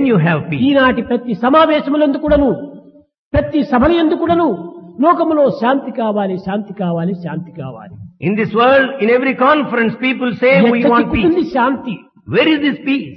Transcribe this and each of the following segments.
you have peace. ఈనాటి ప్రతి సమావేశములందు కూడాను ప్రతి సభలందు కూడాను లోకములో శాంతి కావాలి, శాంతి కావాలి, శాంతి కావాలి. In this world, in every conference, people say we ఎక్కడ want peace. చిక్కుతుంది Shanti? Where is this peace?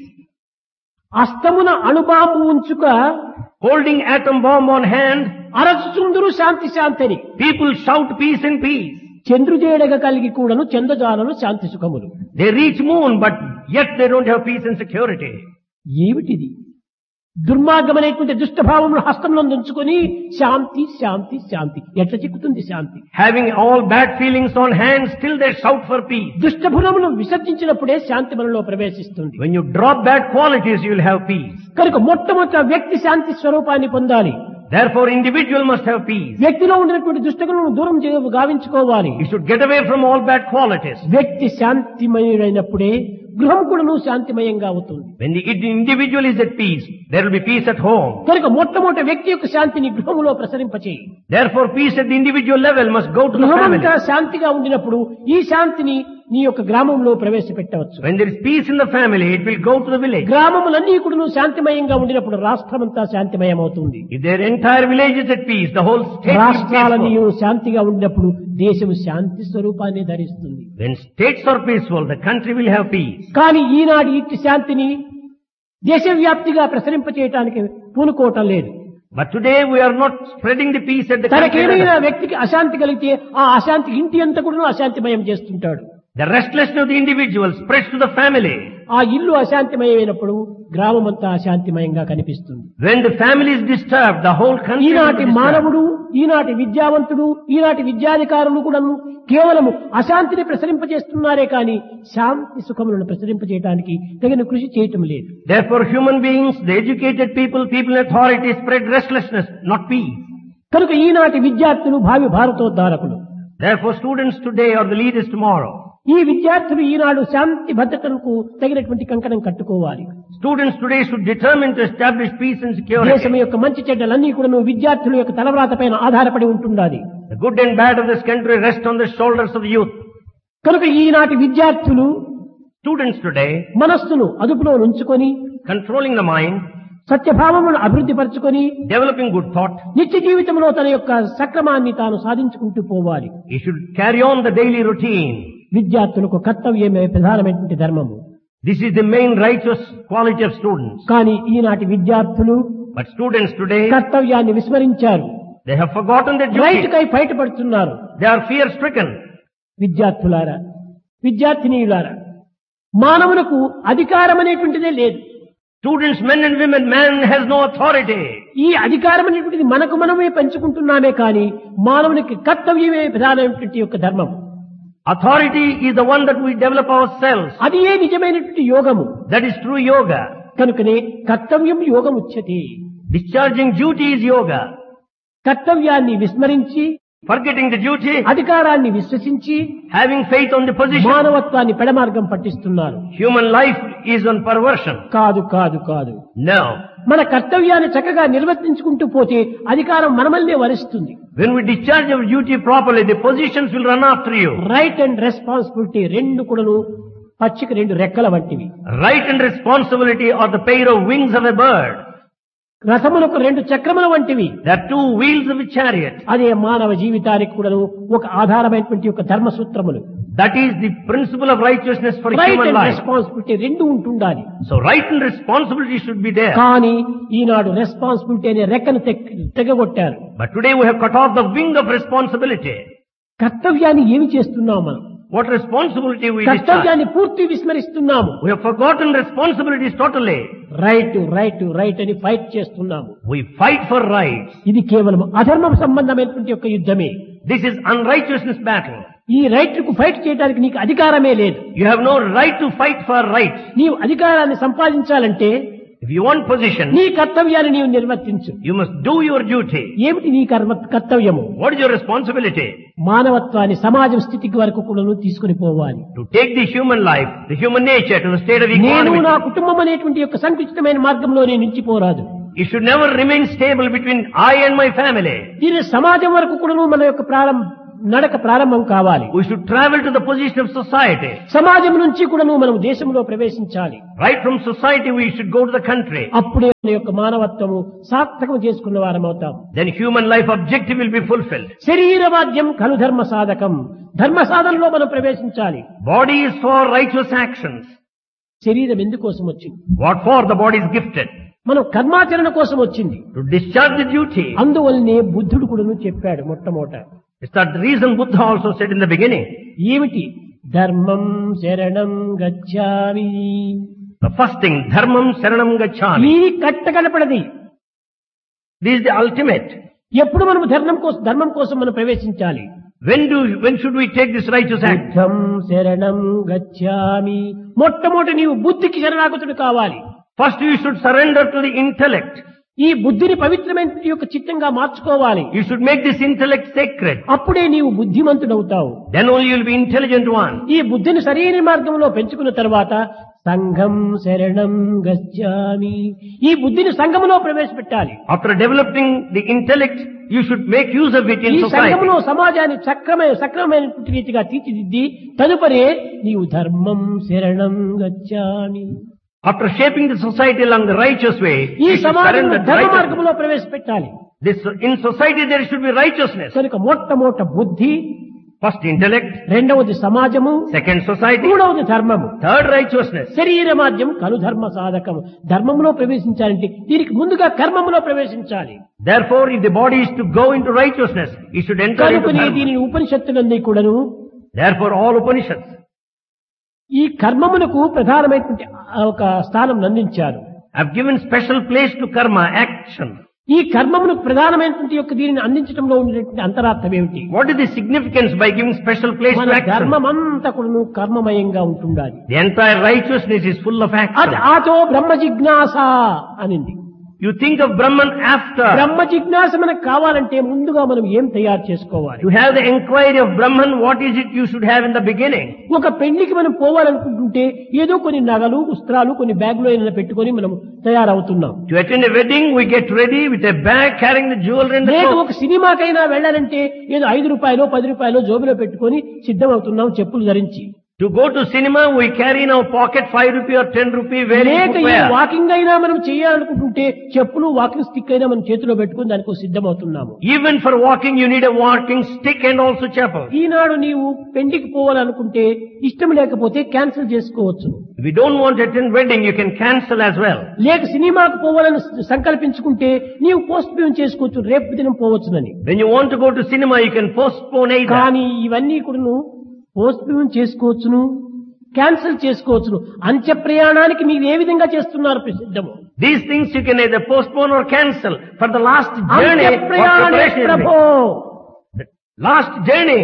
అస్తమున అణుబాంబు ఉంచుక Holding atom bomb on hand, అరచుచుందురు శాంతి శాంతిని. people shout peace and peace. చంద్రుజేడగ కలిగి కూడాను చందజాలను శాంతి సుఖములు. They reach moon, but yet they don't have peace and security. ఏమిటిది? దుర్మార్గమైనటువంటి దుష్టభావములు హస్తంలో ఉంచుకొని శాంతి శాంతి శాంతి. ఎట్లా చిక్కుతుంది శాంతి? Having all bad feelings on hand, still they shout for peace. దుష్టభులమును విసర్జించినప్పుడే శాంతి మనలో ప్రవేశిస్తుంది. When you drop bad qualities, you will have peace. కనుక మొట్టమొదట వ్యక్తి శాంతి స్వరూపాన్ని పొందాలి. Therefore, individual must have peace. వ్యక్తిలో ఉండినటువంటి దుష్టగుణను దూరం గావించుకోవాలి. You should get away from all bad qualities. వ్యక్తి శాంతిమయుడైనప్పుడే గృహం కూడాను శాంతిమయంగా అవుతుంది. When the individual is at peace, there will be peace at home. కనుక మొట్టమొదటి వ్యక్తి యొక్క శాంతిని గృహములో ప్రసరింపచేయి. Therefore, peace at the individual level must go to the family. గృహమంతా శాంతిగా ఉండినప్పుడు ఈ శాంతిని నీ యొక్క గ్రామంలో ప్రవేశపెట్టవచ్చు. When there is peace in the family, it will go to the village. గ్రామములన్నీ కూడాను శాంతిమయంగా ఉండినప్పుడు రాష్ట్రమంతా శాంతిమయం అవుతుంది. If their entire village is at peace, the whole state will be రాష్ట్రాలని peaceful. శాంతిగా ఉండినప్పుడు దేశము శాంతి స్వరూపాన్ని ధరిస్తుంది. When states are peaceful, the country will have peace. కానీ ఈనాడు ఇట్టి శాంతిని దేశవ్యాప్తిగా ప్రసరింపచేయటానికి పూనుకోవటం లేదు. But today we are not spreading the peace at the country తనకేమైనా level. వ్యక్తికి అశాంతి కలిగితే ఆ అశాంతి ఇంటి అంతా కూడా అశాంతిమయం చేస్తుంటాడు. The restlessness of the individual spreads to the family. ఆ ఇల్లు అశాంతిమయమైనప్పుడు గ్రామం అంతా అశాంతిమయంగా కనిపిస్తుంది. When the family is disturbed, the whole country will ఈనాటి be disturbed. మానవుడు, ఈనాటి విద్యావంతుడు, ఈనాటి విద్యాధికారులు కూడా కేవలం అశాంతిని ప్రసరింపజేస్తున్నారే కానీ శాంతి సుఖములను ప్రసరింపజేయడానికి తగిన కృషి చేయటం లేదు. Therefore, human beings, the educated people, people in authority spread restlessness, not peace. కనుక ఈనాటి విద్యార్థులు భావి భారతోద్ధారకులు. Therefore, students today are the leaders tomorrow. ఈ విద్యార్థులు ఈనాడు శాంతి భద్రతలకు తగినటువంటి కంకణం కట్టుకోవాలి. Students today should determine to establish peace and దేశం security. యొక్క మంచి చెడ్డలన్నీ కూడా విద్యార్థుల యొక్క తలవ్రాత పైన ఆధారపడి ఉంటుండాలి. The good and bad of this country rest on the shoulders of the youth. కనుక ఈనాటి విద్యార్థులు Students today, మనస్సును అదుపులో ఉంచుకొని controlling the mind, సత్యభావమును అభివృద్ధి పరచుకొని developing good thought, నిత్య జీవితంలో తన యొక్క సక్రమాన్ని తాను సాధించుకుంటూ పోవాలి. he should carry on the daily routine. విద్యార్థులకు కర్తవ్యమే ప్రధానమైనటువంటి ధర్మము. This is the main righteous quality of students. కానీ ఈనాటి విద్యార్థులు But students today, కర్తవ్యాన్ని విస్మరించారు. they have forgotten their right duty. కై బయటపడుతున్నారు. They are fear stricken. విద్యార్థులారా, విద్యార్థినీయులారా, మానవులకు అధికారం అనేటువంటిదే లేదు. Students, men and women, man has no authority. ఈ అధికారం అనేటువంటిది మనకు మనమే పెంచుకుంటున్నామే కానీ మానవునికి కర్తవ్యమే ప్రధానమైనటువంటి యొక్క ధర్మం. Authority is the one that we develop ourselves. అది ఏ నిజమైనటువంటి యోగము. That is true yoga. కనుకనే కర్తవ్యం యోగం ఉచ్యతే. Discharging duty is yoga. కర్తవ్యాన్ని విస్మరించి Forgetting the duty, అధికారాన్ని విశ్వసించి having faith on the position. మానవత్వాన్ని పెడమార్గం పట్టిస్తున్నారు. Human life is on perversion. కాదు కాదు కాదు. No. మన కర్తవ్యాన్ని చక్కగా నిర్వర్తించుకుంటూ పోతే అధికారం మనమల్నే వరిస్తుంది. When we discharge our duty properly, the positions will run after you. Right and responsibility రెండు కూడాను పచ్చిక రెండు రెక్కల వంటివి. Right and responsibility are the pair of wings of a bird. రథములకు రెండు చక్రముల వంటివి. There are two wheels of a chariot. అదే మానవ జీవితానికి కూడాను ఒక ఆధారమైనటువంటి ఒక ధర్మ సూత్రములు. That is the principle of righteousness for right human and life. Responsibility రెండు ఉంటుండాలి. So right and responsibility should be there. కానీ ఈనాడు రెస్పాన్సిబిలిటీ అనే రెక్కను తెగగొట్టారు. But today we have cut off the wing of responsibility. కర్తవ్యాన్ని ఏమి చేస్తున్నాము మనం? What responsibility we discharge? కర్తవ్యాన్ని పూర్తి విస్మరిస్తున్నాము. We have forgotten responsibilities totally. Right right right అని ఫైట్ చేస్తున్నాము. We fight for rights. ఇది కేవలం అధర్మం సంబంధమైనటువంటి యొక్క యుద్ధమే. This is unrighteousness battle. ఈ రైట్ కు ఫైట్ చేయడానికి నీకు అధికారమే లేదు. You have no right to fight for rights. నీవు అధికారాన్ని సంపాదించాలంటే If you want position, నీ కర్తవ్యాన్ని నీవు నిర్వర్తించు. you must do your duty. ఏమిటి నీ కర్తవ్యము? What is your responsibility? మానవత్వాన్ని సమాజం స్థితికి వరకు కూడా తీసుకుని పోవాలి. To take the human life, the human nature to the state of నేను equality. నా కుటుంబం అనేటువంటి యొక్క సంకుచితమైన మార్గంలో నేను నిలిచిపోరాదు. It should never remain stable between I and my family. దీని సమాజం వరకు కూడా మన యొక్క నడక ప్రారంభం కావాలి. We should travel to the position of society. సమాజం నుంచి కూడా మనం దేశంలో ప్రవేశించాలి. Right from society we should go to the country. అప్పుడే మన యొక్క మానవత్వము సార్థకం చేసుకున్న వారం అవుతాం. Then human life objective will be fulfilled. శరీరవాద్యం ఖలు ధర్మ సాధకం. ధర్మ సాధనలో మనం ప్రవేశించాలి. Body is for righteous actions. శరీరం ఎందుకోసం వచ్చింది? What for the body is gifted? మనం కర్మాచరణ కోసం వచ్చింది. To discharge the duty. అందువల్లనే బుద్ధుడు కూడా చెప్పాడు మొట్టమొదట. It's that the reason Buddha also said in the beginning. ఏమిటి? ధర్మం శరణం గచ్ఛామి. The first thing, dharmam saranam gacchami. ఈ కట్టగడపడది. This is the ultimate. ఎప్పుడు మనం ధర్మం కోసం మనం ప్రవేశించాలి? When should we take this righteous act? బుద్ధం శరణం గచ్ఛామి. మొట్టమొదటి నీవు బుద్ధికి శరణాగతుడు కావాలి. First you should surrender to the intellect. ఈ బుద్ధిని పవిత్రమైన యొక్క చిత్తంగా మార్చుకోవాలి. You should make this intellect sacred. అప్పుడే నీవు బుద్ధిమంతుడవుతావు. Then only you will be intelligent one. ఈ బుద్ధిని సరైన మార్గంలో పెంచుకున్న తర్వాత సంఘం శరణం గచ్ఛామి. ఈ బుద్ధిని సంఘములో ప్రవేశపెట్టాలి. After developing the intellect, you should make use of it in ఈ society. సంఘములో సమాజాన్ని సక్రమైన రీతిగా తీర్చిదిద్ది తదుపరి నీవు ధర్మం శరణం గచ్ఛామి. After shaping the society along the righteous way, ఈ you should సమాజంలో surrender to ధర్మ righteousness. మార్గంలో ప్రవేశపెట్టాలి. In society there should be righteousness. కనుక మొట్టమొదట బుద్ధి, First intellect, రెండవది సమాజము, second society, మూడవది ధర్మము, third righteousness. శరీరమాద్యం కలు ధర్మ సాధకం. ధర్మంలో ప్రవేశించాలంటే దీనికి ముందుగా కర్మములో ప్రవేశించాలి. Therefore, if the body is to go into righteousness, it should enter into కనుకనే dharma. దీనిని ఉపనిషత్తులన్నీ కూడాను Therefore, all Upanishads, ఈ కర్మమునకు ప్రధానమైనటువంటి ఒక స్థానం అందించారు. have given special place to karma, action. ఈ కర్మమునకు ప్రధానమైనటువంటి యొక్క దీనిని అందించడంలో ఉండేటువంటి అంతరార్థం ఏమిటి? What is the significance by giving special place మన to action? ధర్మమంతా కూడాను కర్మమయంగా ఉంటుండాలి. The entire righteousness is full of అది action. ఆతో బ్రహ్మ జిజ్ఞాస అనింది. You think of Brahman after. బ్రహ్మ జిజ్ఞాస మనకు కావాలంటే ముందుగా మనం ఏం తయారు చేసుకోవాలి? To have the inquiry of Brahman, what is it you should have in the beginning? ఒక పెళ్లికి మనం పోవాలనుకుంటుంటే ఏదో కొన్ని నగలు, వస్త్రాలు, కొన్ని బ్యాగులో ఏమైనా పెట్టుకొని మనం తయారవుతున్నాం. To attend a wedding, we get ready with a bag carrying the jewelry and the లేక clothes. ఒక సినిమాకైనా వెళ్ళాలంటే ఏదో 5 రూపాయలు 10 రూపాయలు జోబులో పెట్టుకొని సిద్ధమవుతున్నాం చెప్పులు ధరించి. To go to cinema, we carry in our pocket 5 rupee or 10 rupee very లేక ఈ footwear. వాకింగ్ అయినా మనం చేయాలనుకుంటుంటే చెప్పులు, వాకింగ్ స్టిక్ అయినా మనం చేతిలో పెట్టుకుని దానికి సిద్ధమవుతున్నాము. Even for walking, you need a walking stick and also chapel. ఈనాడు నీవు పెళ్లికి పోవాలనుకుంటే ఇష్టం లేకపోతే క్యాన్సిల్ చేసుకోవచ్చు. If you don't want to attend wedding, you can cancel as well. లేక సినిమాకు పోవాలని సంకల్పించుకుంటే నీవు పోస్ట్ పోన్ చేసుకోవచ్చు, రేపు దినం పోవచ్చునని. When you want to go to cinema, you can postpone either. కానీ ఇవన్నీ కూడా పోస్ట్ పోన్ చేసుకోవచ్చును, క్యాన్సిల్ చేసుకోవచ్చును. అంత్య ప్రయాణానికి మీరు ఏ విధంగా చేస్తున్నారు సిద్ధము? These things you can either postpone or cancel. For the last journey, అంత్య what ప్రయాణే preparation is ప్రభో. made? The last journey.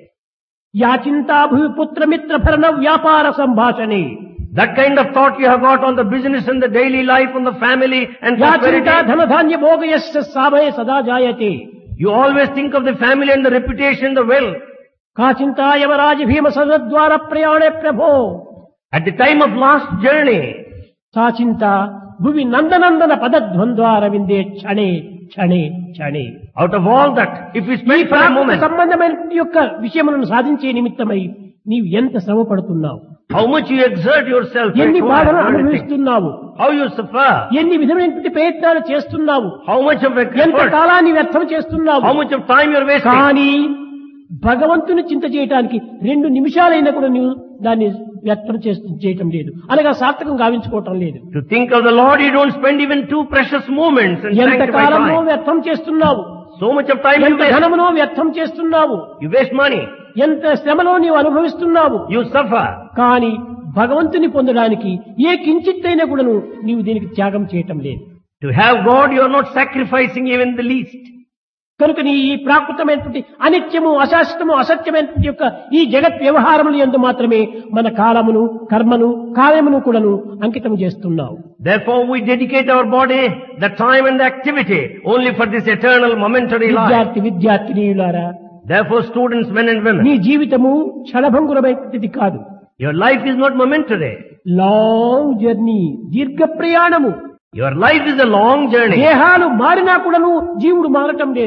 యాచింతా భూపుత్ర మిత్ర భరణ వ్యాపార సంభాషణే. That kind of thought you have got on the business and the daily life, on the family and prosperity. యాచింతా ధనధాన్య భోగయస్య సాభయ సదా జాయతే. You always think of the family and the reputation, the wealth. కాచింతా Yamaraja భీమ సదద్వార ప్రయాణే ప్రభో. At the time of last journey, సాచింత Bhuvi నందనందన పదద్వంద్వార విందే క్షణే క్షణే క్షణే. out of all that, if we ఈ spend for a Prakrit moment, సంబంధమైన యొక్క విషయములను సాధించే నిమిత్తమై నీవు ఎంత శ్రమ పడుతున్నావు, how much you exert yourself, to ఎన్ని acquire బాధలు everything, అనుభవిస్తున్నావు, how you suffer, ఎన్ని విధమైనటువంటి ప్రయత్నాలు చేస్తున్నావు, how much of ఎంత effort, కాలాన్ని వ్యర్థం చేస్తున్నావు. how much of time you are wasting. కానీ భగవంతుని చింత చేయటానికి 2 నిమిషాలైనా కూడా నీవు దాన్ని వ్యర్థం చేయటం లేదు, అనగా సార్థకం గావించుకోవటం లేదు. To think of the Lord, you don't spend even 2 precious moments and ఎంత sanctify కాలంలో time. వ్యర్థం చేస్తున్నావు, So much of time you ఎంత waste. ధనమునో వ్యర్థం చేస్తున్నావు, You waste money. ఎంత శ్రమలో నీవు అనుభవిస్తున్నావు. You suffer. కానీ భగవంతుని పొందడానికి ఏ కించిత్తైనా కూడాను నీవు దీనికి త్యాగం చేయటం లేదు. To have God, you are not sacrificing even the least. కనుక నీ ఈ ప్రాకృతమైనటువంటి అనిత్యము, అశాశ్వతము, అసత్యమైనటువంటి యొక్క ఈ జగత్ వ్యవహారములు యందు మాత్రమే మన కాలమును, కర్మను, కాయమును కూడాను అంకితం చేస్తున్నావు. Therefore we dedicate our body, the time and the activity only for this eternal momentary life. విద్యార్థినీయులారా, Therefore students, men and women, నీ జీవితము క్షణభంగురమైనది కాదు. your life is not momentary. Long journey, దీర్ఘ ప్రయాణము. Your life is a long journey. దేహాలు మారినా కూడాను జీవుడు మారటం లేదు.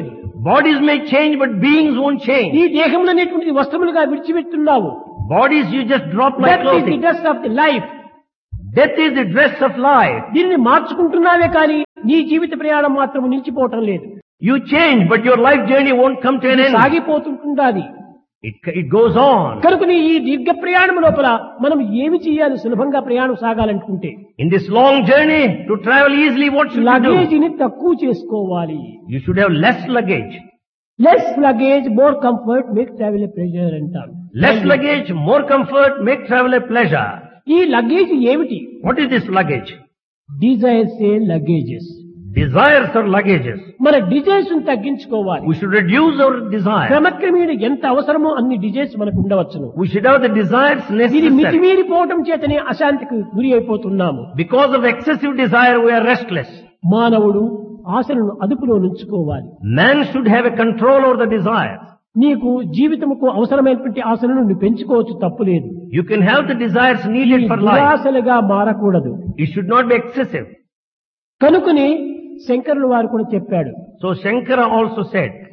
Bodies may change, but beings won't change. ఈ దేహములు అనేటువంటిది వస్త్రములుగా విడిచిపెట్టున్నావు. Bodies you just drop like That is the clothing. dress of the life. Death is the dress of life. దీనిని మార్చుకుంటున్నావే కానీ నీ జీవిత ప్రయాణం మాత్రం నిలిచిపోవటం లేదు. You change, but your life journey won't come to an end. సాగిపోతుంటున్నది. It goes on. కనుకని ఈ దీర్ఘ ప్రయాణం లోపల మనం ఏమి చేయాలి? సులభంగా ప్రయాణం సాగాలనుకుంటే In this long journey, to travel easily, what should you do? లగేజీని తక్కువ చేసుకోవాలి. You should have less luggage. Less luggage more comfort make travel A pleasure అంటారు. Less luggage, more comfort, make travel a pleasure. ఈ luggage ఏమిటి? What is this luggage? Desires A luggages. Desires are luggages. మన desires తగ్గించుకోవాలి. We should reduce our desires. క్రమక్రమేణ ఎంత అవసరమో అన్ని desires మనకు ఉండవచ్చును. We should have the desires ఇది necessary. మితిమీరిపోవటం చేతనే అశాంతికి గురి అయిపోతున్నాము. Because of excessive desire, we are restless. మానవుడు ఆశలను అదుపులో ఉంచుకోవాలి. Man should have a control over the desires. నీకు జీవితముకు అవసరమైనటువంటి ఆశలను నువ్వు పెంచుకోవచ్చు, తప్పులేదు. You can have the desires needed for life. దురాశలుగా మారకూడదు. It should not be excessive. కనుకని శంకరులు వారు కూడా చెప్పాడు. So Shankara also said,